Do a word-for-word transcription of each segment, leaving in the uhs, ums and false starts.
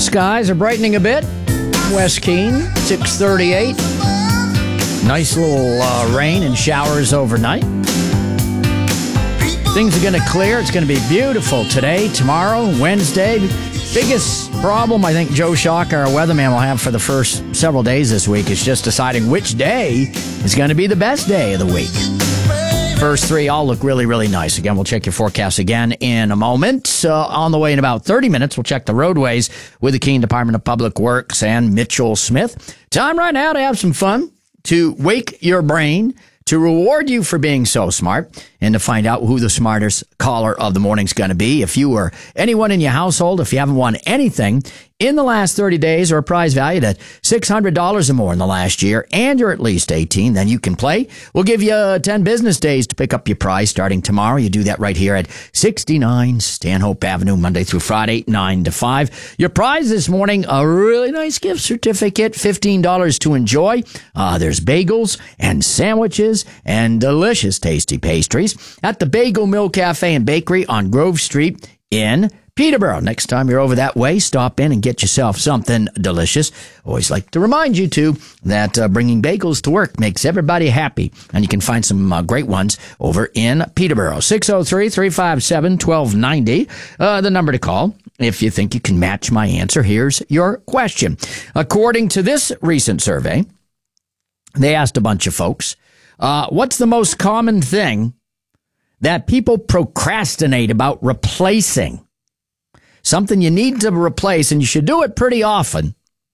Skies are brightening a bit. West Keene, six thirty-eight. Nice little uh, rain and showers overnight. Things are going to clear. It's going to be beautiful today, tomorrow, Wednesday. Biggest problem I think Joe Shock, our weatherman, will have for the first several days this week is just deciding which day is going to be the best day of the week. First three all look really, really nice. Again, we'll check your forecast again in a moment. Uh, on the way in about thirty minutes, we'll check the roadways with the Keene Department of Public Works and Mitchell Smith. Time right now to have some fun, to wake your brain, to reward you for being so smart, and to find out who the smartest caller of the morning is going to be. If you or anyone in your household, if you haven't won anything in the last thirty days or a prize valued at six hundred dollars or more in the last year, and you're at least eighteen, then you can play. We'll give you ten business days to pick up your prize starting tomorrow. You do that right here at sixty-nine Stanhope Avenue, Monday through Friday, nine to five. Your prize this morning, a really nice gift certificate, fifteen dollars to enjoy. Uh, there's bagels and sandwiches and delicious tasty pastries at the Bagel Mill Cafe and Bakery on Grove Street in Peterborough. Next time you're over that way, stop in and get yourself something delicious. Always like to remind you, too, that uh, bringing bagels to work makes everybody happy. And you can find some uh, great ones over in Peterborough. six oh three, three five seven, one two nine oh, uh, the number to call. If you think you can match my answer, here's your question. According to this recent survey, they asked a bunch of folks, uh, what's the most common thing that people procrastinate about replacing? Something you need to replace, and you should do it pretty often.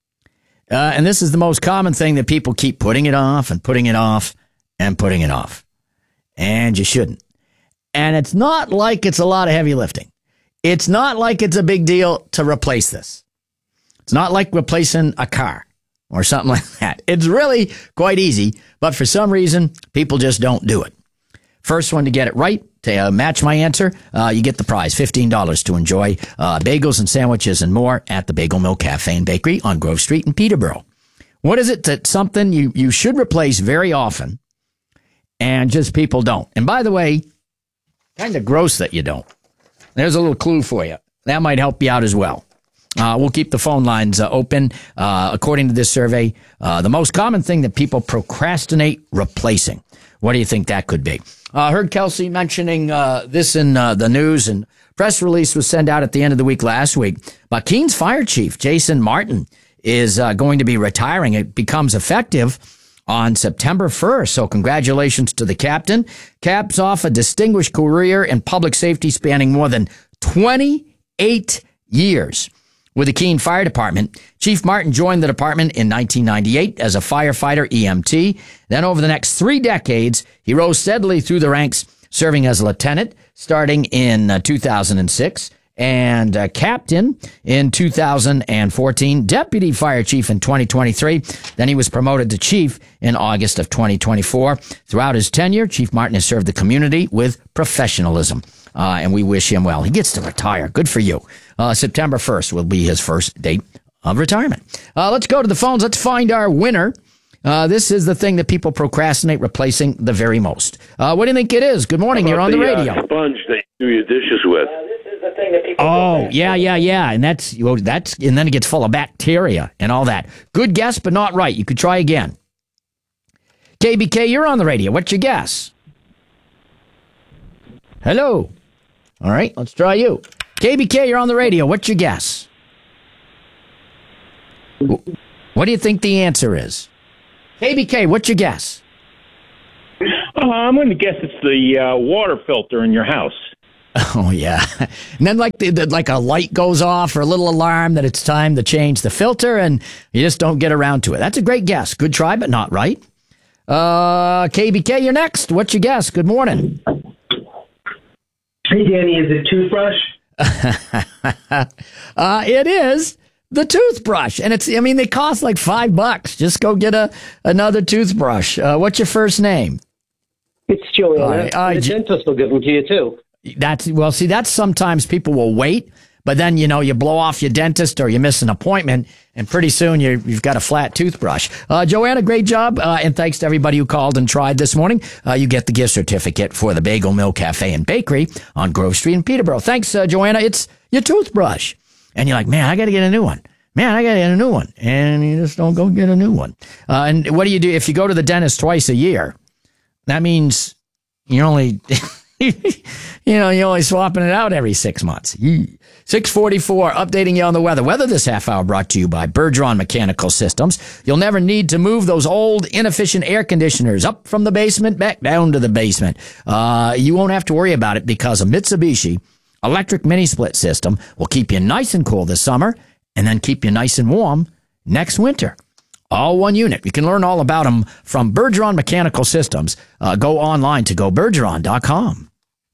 Uh, and this is the most common thing that people keep putting it off and putting it off and putting it off. And you shouldn't. And it's not like it's a lot of heavy lifting. It's not like it's a big deal to replace this. It's not like replacing a car or something like that. It's really quite easy, but for some reason, people just don't do it. First one to get it right, to uh, match my answer, uh, you get the prize, fifteen dollars to enjoy uh, bagels and sandwiches and more at the Bagel Mill Cafe and Bakery on Grove Street in Peterborough. What is it that something you, you should replace very often and just people don't? And by the way, kind of gross that you don't. There's a little clue for you. That might help you out as well. Uh, we'll keep the phone lines uh, open. Uh, according to this survey, uh, the most common thing that people procrastinate replacing. What do you think that could be? I uh, heard Kelsey mentioning uh, this in uh, the news, and press release was sent out at the end of the week last week. But Keene's fire chief, Jason Martin, is uh, going to be retiring. It becomes effective on September first. So congratulations to the captain. Caps off a distinguished career in public safety spanning more than twenty-eight years. With the Keene Fire Department, Chief Martin joined the department in nineteen ninety-eight as a firefighter E M T. Then over the next three decades, he rose steadily through the ranks, serving as a lieutenant starting in uh, two thousand six and uh, captain in two thousand fourteen, deputy fire chief in twenty twenty-three. Then he was promoted to chief in August of twenty twenty-four. Throughout his tenure, Chief Martin has served the community with professionalism. Uh, and we wish him well. He gets to retire. Good for you. Uh, September first will be his first date of retirement. Uh, let's go to the phones. Let's find our winner. Uh, this is the thing that people procrastinate replacing the very most. Uh, what do you think it is? Good morning. You're on the, the radio. Uh, sponge that you do your dishes with. Uh, this is the thing that people oh, yeah, yeah, yeah. And that's, well, that's, and then it gets full of bacteria and all that. Good guess, but not right. You could try again. K B K, you're on the radio. What's your guess? Hello. All right, let's try you. K B K, you're on the radio. What's your guess? What do you think the answer is? K B K, what's your guess? Uh, I'm going to guess it's the uh, water filter in your house. Oh, yeah. And then like the, the, like a light goes off or a little alarm that it's time to change the filter, and you just don't get around to it. That's a great guess. Good try, but not right. Uh, K B K, you're next. What's your guess? Good morning. Hey, Danny, is it toothbrush? uh, it is the toothbrush. And it's, I mean, they cost like five bucks. Just go get a another toothbrush. Uh, what's your first name? It's Joanna. Right, uh, the J- dentist will give them to you, too. That's, well, see, that's sometimes people will wait, but then, you know, you blow off your dentist or you miss an appointment, and pretty soon you you've got a flat toothbrush. Uh, Joanna, great job. Uh, and thanks to everybody who called and tried this morning. Uh, you get the gift certificate for the Bagel Mill Cafe and Bakery on Grove Street in Peterborough. Thanks, uh, Joanna. It's your toothbrush. And you're like, man, I got to get a new one. man, I got to get a new one. And you just don't go get a new one. Uh, and what do you do if you go to the dentist twice a year? That means you're only, you know, you're only swapping it out every six months. six forty-four, updating you on the weather. Weather this half hour brought to you by Bergeron Mechanical Systems. You'll never need to move those old, inefficient air conditioners up from the basement back down to the basement. Uh, you won't have to worry about it because a Mitsubishi electric mini split system will keep you nice and cool this summer and then keep you nice and warm next winter. All one unit. You can learn all about them from Bergeron Mechanical Systems. Uh, go online to go bergeron dot com.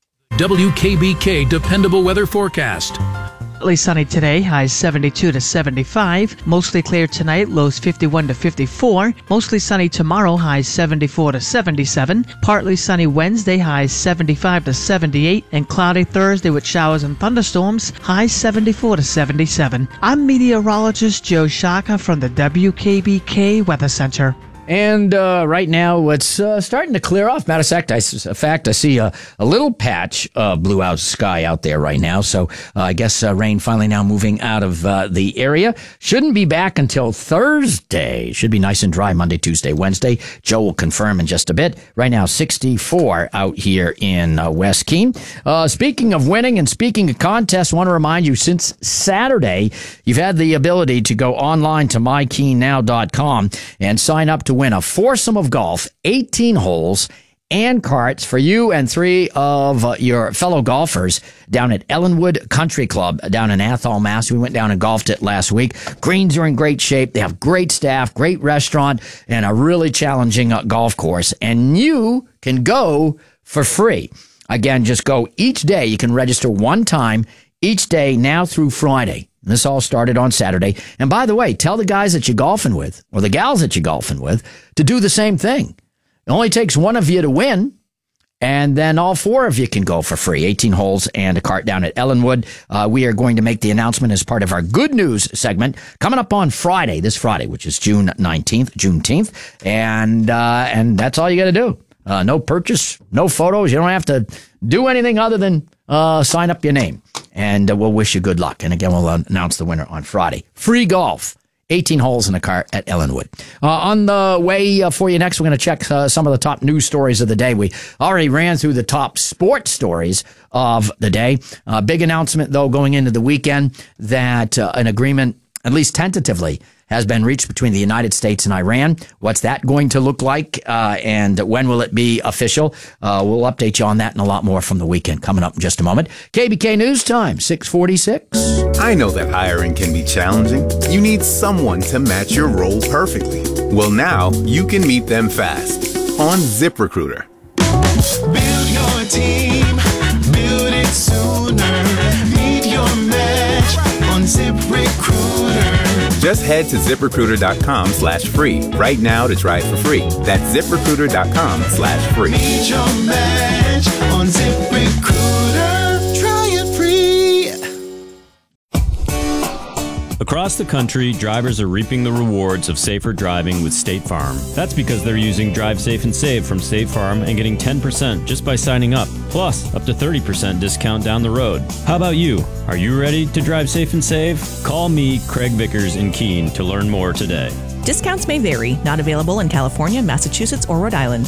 W K B K Dependable Weather Forecast. Partly sunny today, highs seventy-two to seventy-five. Mostly clear tonight, lows fifty-one to fifty-four. Mostly sunny tomorrow, highs seventy-four to seventy-seven. Partly sunny Wednesday, highs seventy-five to seventy-eight. And cloudy Thursday with showers and thunderstorms, highs seventy-four to seventy-seven. I'm meteorologist Joe Shaka from the W K B K Weather Center. And uh, right now, it's uh, starting to clear off. Matter of fact, I, in fact, I see a, a little patch of blue out sky out there right now. So uh, I guess uh, rain finally now moving out of uh, the area. Shouldn't be back until Thursday. Should be nice and dry Monday, Tuesday, Wednesday. Joe will confirm in just a bit. Right now, sixty-four out here in uh, West Keene. Uh, speaking of winning and speaking of contests, I want to remind you, since Saturday, you've had the ability to go online to my keene now dot com and sign up to win a foursome of golf, eighteen holes, and carts for you and three of uh, your fellow golfers down at Ellenwood Country Club down in Athol, Mass. We went down and golfed it last week. Greens are in great shape. They have great staff, great restaurant, and a really challenging uh, golf course. And you can go for free. Again, just go each day. You can register one time each day now through Friday. This all started on Saturday. And by the way, tell the guys that you're golfing with, or the gals that you're golfing with, to do the same thing. It only takes one of you to win, and then all four of you can go for free. eighteen holes and a cart down at Ellenwood. Uh, we are going to make the announcement as part of our good news segment coming up on Friday, this Friday, which is June nineteenth, Juneteenth. And, uh, and that's all you got to do. Uh, no purchase, no photos. You don't have to do anything other than uh, sign up your name. And uh, we'll wish you good luck. And again, we'll announce the winner on Friday. Free golf. eighteen holes in a cart at Ellenwood. Uh, on the way uh, for you next, we're going to check uh, some of the top news stories of the day. We already ran through the top sports stories of the day. Uh, big announcement, though, going into the weekend that uh, an agreement, at least tentatively, has been reached between the United States and Iran. What's that going to look like, uh, and when will it be official? Uh, we'll update you on that and a lot more from the weekend coming up in just a moment. K B K News Time, six forty-six. I know that hiring can be challenging. You need someone to match your role perfectly. Well, now you can meet them fast on ZipRecruiter. Build your team, build it sooner. Meet your match on ZipRecruiter. Just head to ZipRecruiter.com slash free right now to try it for free. That's ZipRecruiter.com slash free. Meet your match on ZipRecruiter. Try it free. Across the country, drivers are reaping the rewards of safer driving with State Farm. That's because they're using Drive Safe and Save from State Farm and getting ten percent just by signing up, plus up to thirty percent discount down the road. How about you? Are you ready to drive safe and save? Call me, Craig Vickers in Keene, to learn more today. Discounts may vary. Not available in California, Massachusetts, or Rhode Island.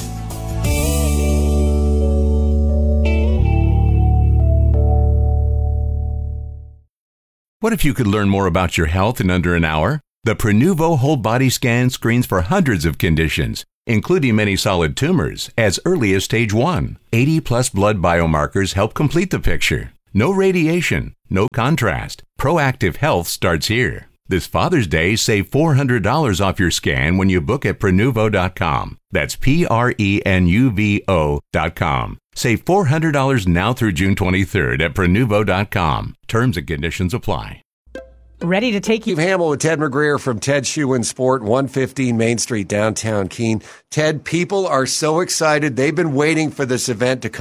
What if you could learn more about your health in under an hour? The Prenuvo Whole Body Scan screens for hundreds of conditions, including many solid tumors, as early as stage one. eighty plus blood biomarkers help complete the picture. No radiation, no contrast. Proactive health starts here. This Father's Day, save four hundred dollars off your scan when you book at Prenuvo dot com. That's P R E N U V O dot com. Save four hundred dollars now through June twenty-third at Prenuvo dot com. Terms and conditions apply. Ready to take you. Steve Hamill with Ted McGreer from Ted Shoe and Sport, one fifteen Main Street, downtown Keene. Ted, people are so excited. They've been waiting for this event to come.